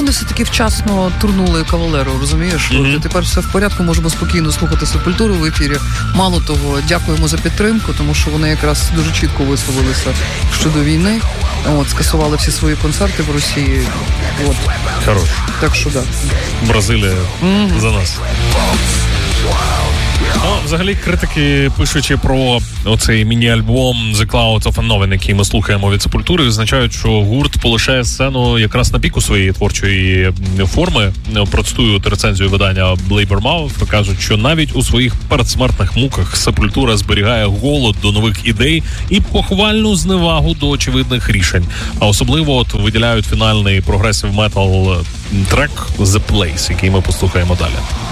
вони все-таки вчасно турнули Кавалеру, розумієш? Mm-hmm. Тепер все в порядку, можемо спокійно слухати Сепультуру в ефірі. Мало того, дякуємо за підтримку, тому що вони якраз дуже чітко висловилися щодо війни. Скасували всі свої концерти в Росії. Хорош. Так що да. Бразилія за нас. Взагалі, критики, пишучи про оцей міні-альбом The Clouds of Unknown, який ми слухаємо від Сепультури, визначають, що гурт полишає сцену якраз на піку своєї творчої форми. Процитую рецензію видання Blabbermouth, кажуть, що навіть у своїх передсмертних муках Сепультура зберігає голод до нових ідей і похвальну зневагу до очевидних рішень. А особливо виділяють фінальний прогресив метал трек The Place, який ми послухаємо далі.